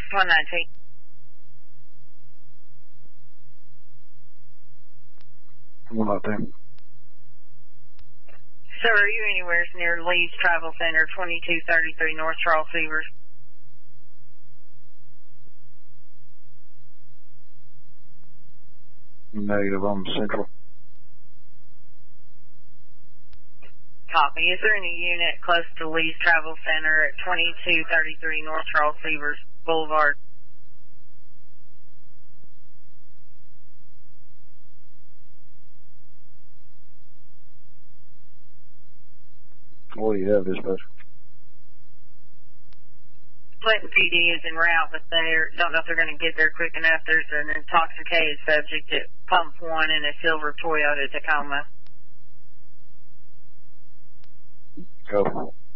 119. What there? Sir, are you anywhere near Lee's Travel Center, 2233 North Charles Severs? Negative on Central. Copy. Is there any unit close to Lee's Travel Center at 2233 North Charles Severs Boulevard? What do you have, dispatch? Clinton PD is en route, but they don't know if they're going to get there quick enough. There's an intoxicated subject at Pump 1 in a silver Toyota Tacoma. Go.